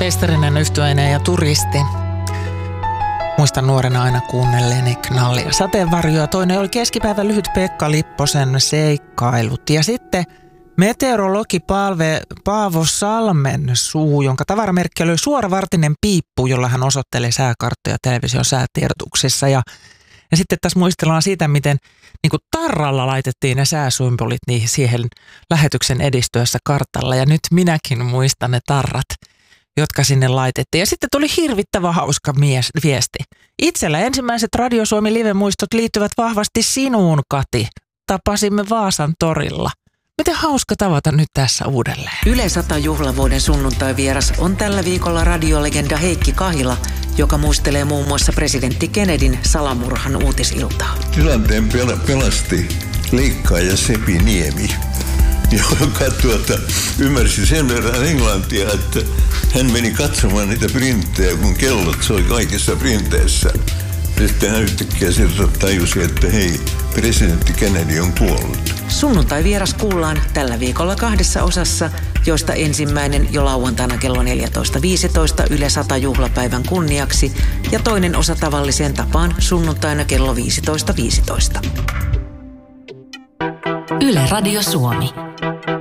Pestarinen yhtyeinen ja Turisti. Muistan nuorena aina kuunnelleeni Knallia Sateenvarjoa. Toinen oli keskipäivän lyhyt Pekka Lipposen Seikkailut. Ja sitten meteorologi Paavo Salmen suu, jonka tavaramerkki oli suoravartinen piippu, jolla hän osoitteli sääkarttoja television säätiedotuksissa. Ja sitten tässä muistellaan siitä, miten niin kuin tarralla laitettiin ne sääsymbolit siihen lähetyksen edistyessä kartalla. Ja nyt minäkin muistan ne tarrat, jotka sinne laitettiin. Ja sitten tuli hirvittävän hauska viesti. Itsellä ensimmäiset Radio Suomi live-muistot liittyvät vahvasti sinuun, Kati. Tapasimme Vaasan torilla. Miten hauska tavata nyt tässä uudelleen. Yle 100 juhlavuoden sunnuntai-vieras on tällä viikolla radiolegenda Heikki Kahila, joka muistelee muun muassa presidentti Kennedyn salamurhan uutisiltaa. Tilanteen pelasti leikkaaja Sepi Niemi, joka ymmärsi sen verran englantia, että hän meni katsomaan niitä printtejä, kun kellot soi kaikissa printeissä. Sitten hän yhtäkkiä sieltä tajusi, että hei, presidentti Kennedy on kuollut. Sunnuntai-vieras kuullaan tällä viikolla 2 osassa, joista ensimmäinen jo lauantaina kello 14.15 Yle 100 juhlapäivän kunniaksi ja toinen osa tavalliseen tapaan sunnuntaina kello 15.15. Yle Radio Suomi.